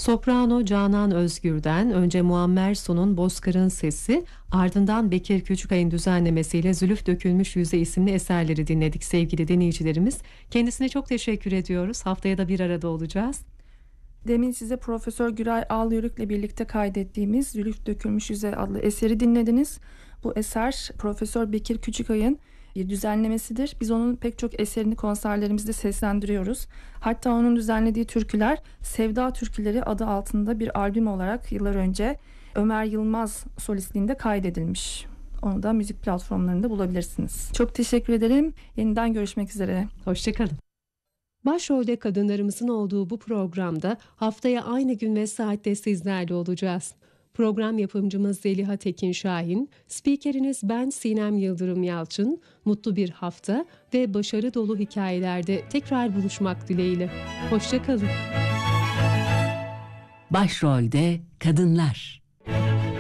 Soprano Canan Özgür'den önce Muammer Son'un Bozkır'ın Sesi, ardından Bekir Küçükay'ın düzenlemesiyle Zülüf Dökülmüş Yüze isimli eserleri dinledik sevgili dinleyicilerimiz. Kendisine çok teşekkür ediyoruz. Haftaya da bir arada olacağız. Demin size Profesör Güray Ağlayörük'le birlikte kaydettiğimiz Zülüf Dökülmüş Yüze adlı eseri dinlediniz. Bu eser Profesör Bekir Küçükay'ın bir düzenlemesidir. Biz onun pek çok eserini konserlerimizde seslendiriyoruz. Hatta onun düzenlediği türküler Sevda Türküleri adı altında bir albüm olarak yıllar önce Ömer Yılmaz solistliğinde kaydedilmiş. Onu da müzik platformlarında bulabilirsiniz. Çok teşekkür ederim. Yeniden görüşmek üzere. Hoşçakalın. Başrolde kadınlarımızın olduğu bu programda haftaya aynı gün ve saatte sizlerle olacağız. Program yapımcımız Zeliha Tekin Şahin, spikeriniz ben Sinem Yıldırım Yalçın, mutlu bir hafta ve başarı dolu hikayelerde tekrar buluşmak dileğiyle. Hoşçakalın. Başrolde kadınlar.